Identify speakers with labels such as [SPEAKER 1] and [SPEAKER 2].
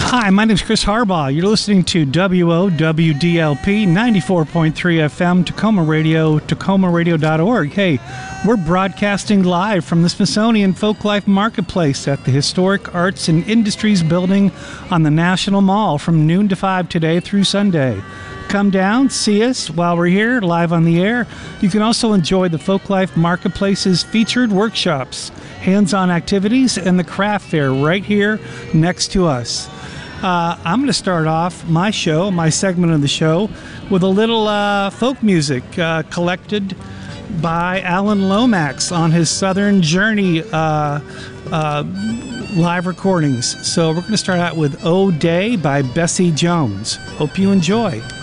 [SPEAKER 1] Hi, my name is Chris Harbaugh. You're listening to WOWDLP 94.3 FM, Tacoma Radio, tacomaradio.org. Hey, we're broadcasting live from the Smithsonian Folklife Marketplace at the Historic Arts and Industries Building on the National Mall from noon to 5 today through Sunday. Come down, see us while we're here, live on the air. You can also enjoy the Folklife Marketplace's featured workshops, hands-on activities, and the craft fair right here next to us. I'm going to start off my segment of the show, with a little folk music collected by Alan Lomax on his Southern Journey live recordings. So we're going to start out with "Oh Day" by Bessie Jones. Hope you enjoy.